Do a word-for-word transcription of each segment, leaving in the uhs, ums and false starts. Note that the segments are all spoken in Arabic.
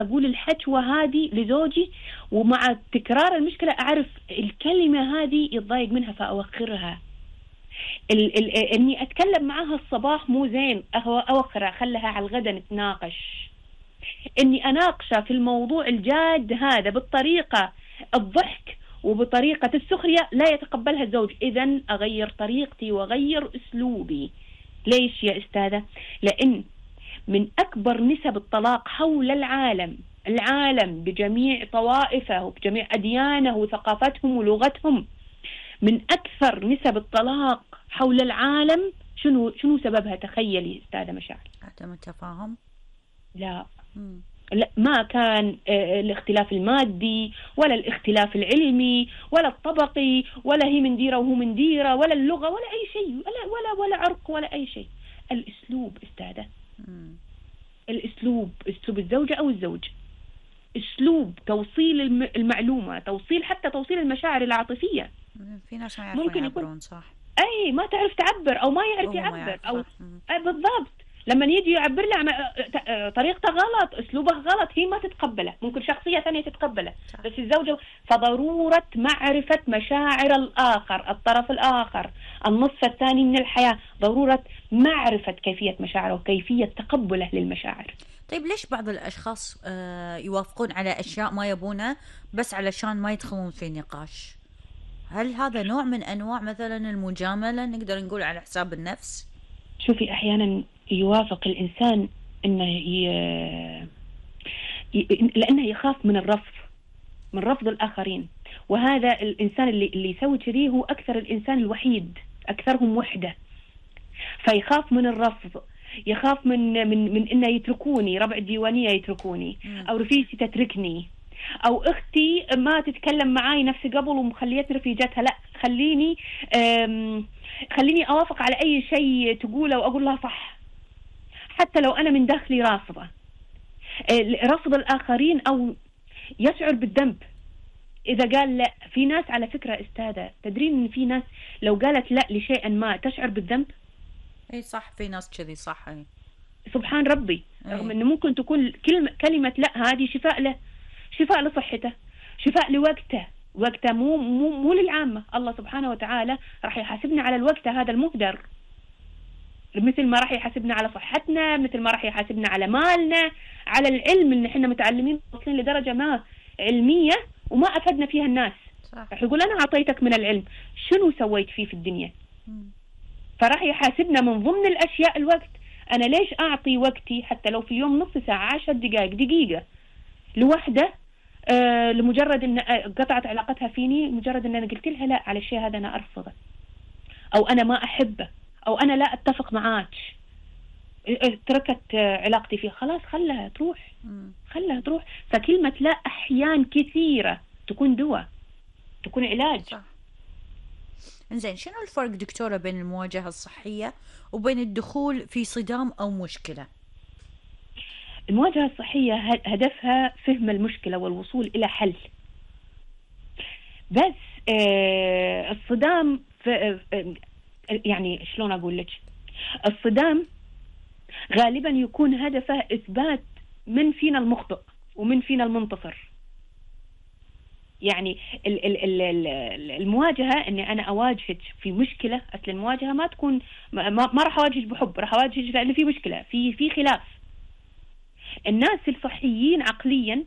أقول الحجوة هذه لزوجي، ومع تكرار المشكلة أعرف الكلمة هذه يتضايق منها فأوخرها. ال ال إني أتكلم معها الصباح مو زين، أوخرها أخلها على الغدا نتناقش. إني أناقشه في الموضوع الجاد هذا بالطريقة الضحك وبطريقة السخرية لا يتقبلها الزوج، إذن أغير طريقتي وأغير أسلوبي. ليش يا أستاذة؟ لأن من أكبر نسب الطلاق حول العالم، العالم بجميع طوائفه وبجميع أديانه وثقافتهم ولغتهم، من أكثر نسب الطلاق حول العالم شنو شنو سببها؟ تخيلي أستاذة مشاعر. عدم التفاهم؟ لا مم. لا، ما كان الاختلاف المادي ولا الاختلاف العلمي ولا الطبقي ولا هي من ديرة وهو من ديرة ولا اللغة ولا أي شيء ولا ولا ولا عرق ولا أي شيء. الأسلوب أستاذة، مم. الأسلوب، أسلوب الزوجة أو الزوج، أسلوب توصيل المعلومة، توصيل حتى توصيل المشاعر العاطفية. في ناس ما يعرفون يعبرون، صح؟ أي ما تعرف تعبر أو ما يعرف يعبر يعرف، أو أي بالضبط. لما يجي يعبر لها طريقته غلط، أسلوبه غلط، هي ما تتقبله، ممكن شخصية ثانية تتقبله، صح. بس الزوجة. فضرورة معرفة مشاعر الآخر، الطرف الآخر، النصف الثاني من الحياة، ضرورة معرفة كيفية مشاعره وكيفية تقبله للمشاعر. طيب ليش بعض الأشخاص يوافقون على أشياء ما يبونها بس علشان ما يدخلون في نقاش؟ هل هذا نوع من أنواع مثلا المجاملة، نقدر نقول على حساب النفس؟ شوفي، أحيانا يوافق الإنسان إنه ي... ي... لأنه يخاف من الرفض، من رفض الآخرين، وهذا الإنسان اللي اللي يسوي كذي هو أكثر الإنسان الوحيد، أكثرهم وحدة، فيخاف من الرفض، يخاف من من من إنه يتركوني، ربع الديوانية يتركوني، أو رفيقتي تتركني، أو أختي ما تتكلم معاي نفس قبل ومخليتني رفيجتها، لا خليني خليني أوافق على أي شيء تقوله وأقول لها صح، حتى لو أنا من داخلي رافضة. رفض الآخرين أو يشعر بالذنب إذا قال لا. في ناس على فكرة أستاذة، تدرين إن في ناس لو قالت لا لشيء ما تشعر بالذنب؟ اي صح، في ناس كذي، صح. أي. سبحان ربي. أي. رغم إنه ممكن تكون كلمة كلمة لا هذه شفاء له، شفاء لصحته، شفاء لوقته، وقته مو مو مو للعامة. الله سبحانه وتعالى راح يحاسبنا على الوقت هذا المهدر، مثل ما راح يحاسبنا على صحتنا، مثل ما راح يحاسبنا على مالنا، على العلم اللي احنا متعلمين واصلين لدرجة ما علمية وما أفدنا فيها الناس. صح. راح يقول أنا أعطيتك من العلم، شنو سويت فيه في الدنيا؟ م. فراح يحاسبنا من ضمن الأشياء الوقت. أنا ليش أعطي وقتي حتى لو في اليوم نص ساعة، عشر دقائق، دقيقة لوحدة، آه لمجرد أن قطعت علاقتها فيني، مجرد أن أنا قلت لها لا على الشيء هذا أنا أرفضه، أو أنا ما أحبه، أو أنا لا أتفق معاك، تركت علاقتي فيه، خلاص خلها تروح، خلها تروح. فكلمة لا أحيان كثيرة تكون دواء، تكون علاج. صح. إنزين، شنو الفرق دكتورة بين المواجهة الصحية وبين الدخول في صدام أو مشكلة؟ المواجهة الصحية هدفها فهم المشكلة والوصول إلى حل، بس آه الصدام في آه يعني شلون أقول لك، الصدام غالبا يكون هدفه إثبات من فينا المخطئ ومن فينا المنتصر. يعني ال ال ال المواجهة أني أنا أواجهك في مشكلة، أصل المواجهة ما تكون ما, ما راح أواجهك بحب، راح أواجهك لأن في مشكلة، في في خلاف. الناس الصحيين عقليا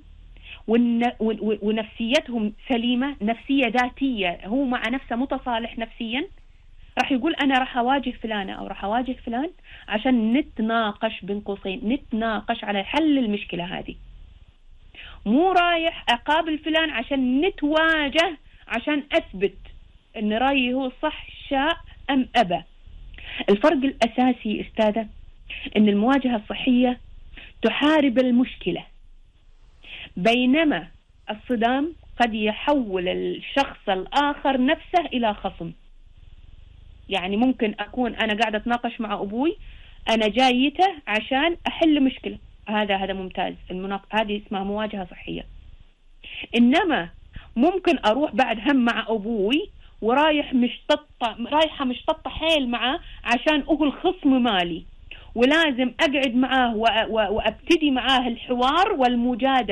ونفسيتهم سليمة، نفسية ذاتية، هو مع نفسه متصالح نفسيا، راح يقول أنا راح أواجه فلانة أو راح أواجه فلان عشان نتناقش، بين قوسين نتناقش على حل المشكلة هذه، مو رايح أقابل فلان عشان نتواجه عشان أثبت أن رأيي هو صح شاء أم أبى. الفرق الأساسي أستاذة أن المواجهة الصحية تحارب المشكلة، بينما الصدام قد يحول الشخص الآخر نفسه إلى خصم. يعني ممكن أكون أنا قاعدة أتناقش مع أبوي، أنا جايته عشان أحل مشكلة، هذا هذا ممتاز، المناق... هذه اسمها مواجهة صحية. إنما ممكن أروح بعد هم مع أبوي ورايح مشططة رايحة مشططة حيل معه عشان هو الخصم مالي، ولازم أقعد معاه و... و... وأبتدي معاه الحوار والمجادلة.